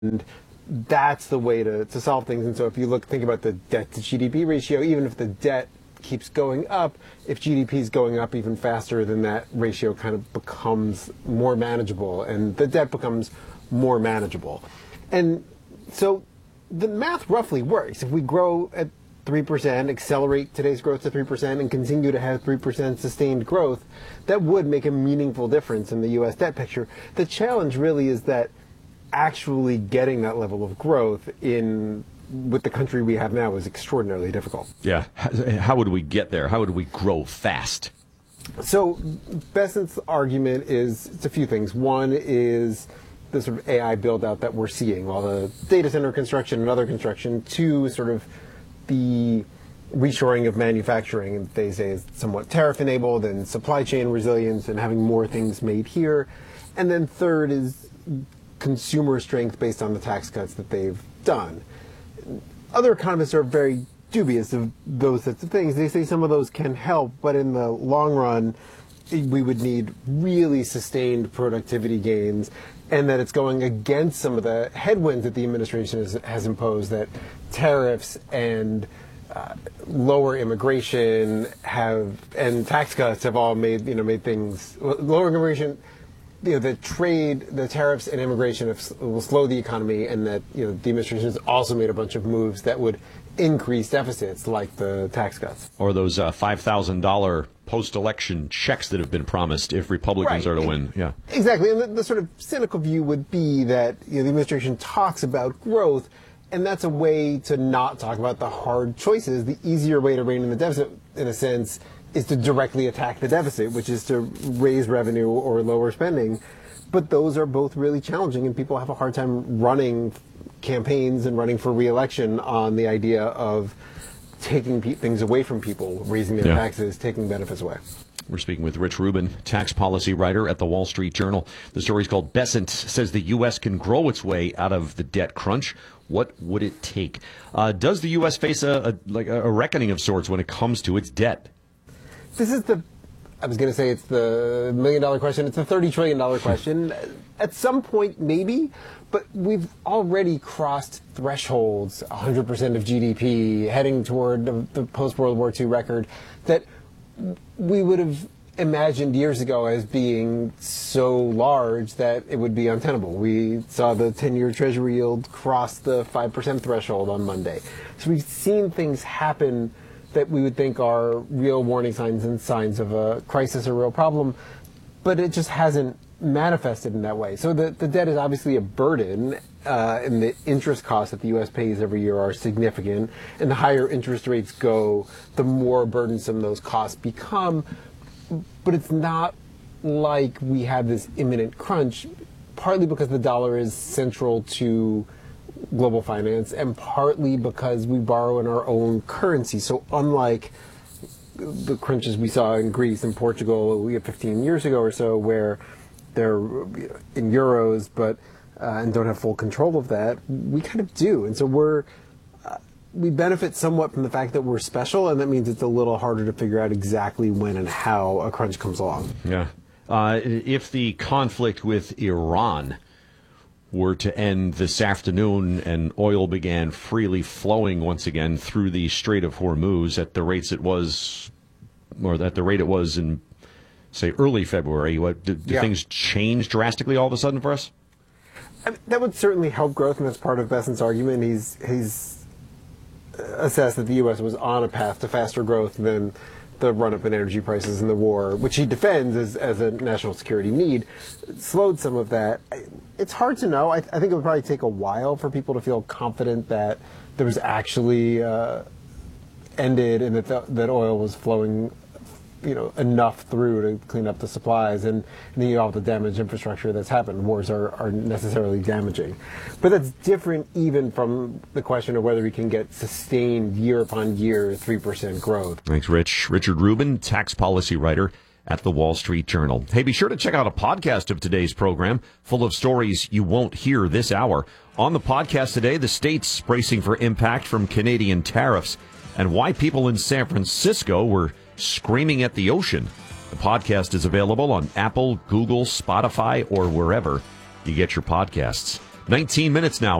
And that's the way to solve things. And so if you think about the debt to GDP ratio, even if the debt keeps going up, if GDP is going up even faster, then that ratio kind of becomes more manageable and the debt becomes more manageable. And so the math roughly works. If we grow at 3%, accelerate today's growth to 3%, and continue to have 3% sustained growth, that would make a meaningful difference in the U.S. debt picture. The challenge really is that actually getting that level of growth with the country we have now is extraordinarily difficult. Yeah. How would we get there? How would we grow fast? So Bessent's argument is it's a few things. One is the sort of AI build out that we're seeing, all the data center construction and other construction. Two, sort of the reshoring of manufacturing, and they say is somewhat tariff enabled, and supply chain resilience and having more things made here. And then third is consumer strength based on the tax cuts that they've done. Other economists are very dubious of those sorts of things. They say some of those can help, but in the long run, we would need really sustained productivity gains, and that it's going against some of the headwinds that the administration has imposed, that tariffs and lower immigration and tax cuts have all made things, lower immigration, the trade, the tariffs and immigration will slow the economy, and that the administration has also made a bunch of moves that would increase deficits, like the tax cuts. Or those $5,000 post-election checks that have been promised if Republicans are to win. Yeah, exactly. And the sort of cynical view would be that the administration talks about growth, and that's a way to not talk about the hard choices. The easier way to rein in the deficit, in a sense, is to directly attack the deficit, which is to raise revenue or lower spending. But those are both really challenging, and people have a hard time running campaigns and running for re-election on the idea of taking things away from people, raising their taxes, taking benefits away. We're speaking with Rich Rubin, tax policy writer at the Wall Street Journal. The story's called Bessent Says the U.S. Can Grow Its Way Out of the Debt Crunch. What would it take? Does the U.S. face a reckoning of sorts when it comes to its debt? This is I was going to say it's the $1 million question. It's the $30 trillion question. At some point, maybe, but we've already crossed thresholds, 100% of GDP, heading toward the post-World War II record that we would have imagined years ago as being so large that it would be untenable. We saw the 10-year Treasury yield cross the 5% threshold on Monday. So we've seen things happen that we would think are real warning signs and signs of a crisis or real problem, but it just hasn't manifested in that way. So the debt is obviously a burden, and the interest costs that the U.S. pays every year are significant, and the higher interest rates go, the more burdensome those costs become. But it's not like we have this imminent crunch, partly because the dollar is central to global finance, and partly because we borrow in our own currency. So unlike the crunches we saw in Greece and Portugal 15 years ago or so, where they're in euros but and don't have full control of that, we kind of do. And so we benefit somewhat from the fact that we're special, and that means it's a little harder to figure out exactly when and how a crunch comes along. Yeah. If the conflict with Iran were to end this afternoon and oil began freely flowing once again through the Strait of Hormuz at the rates it was, or at the rate it was in, say, early February, do things change drastically all of a sudden for us? That would certainly help growth, and that's part of Bessent's argument. He's assessed that the U.S. was on a path to faster growth than the run-up in energy prices and the war, which he defends as a national security need, slowed some of that. It's hard to know. I think it would probably take a while for people to feel confident that there was actually ended and that oil was flowing enough through to clean up the supplies, and then you have all the damaged infrastructure that's happened. Wars are necessarily damaging. But that's different even from the question of whether we can get sustained year upon year 3% growth. Thanks, Rich. Richard Rubin, tax policy writer at the Wall Street Journal. Hey, be sure to check out a podcast of today's program full of stories you won't hear this hour. On the podcast today, the states bracing for impact from Canadian tariffs and why people in San Francisco were screaming at the ocean. The podcast is available on Apple, Google, Spotify, or wherever you get your podcasts. 19 minutes now.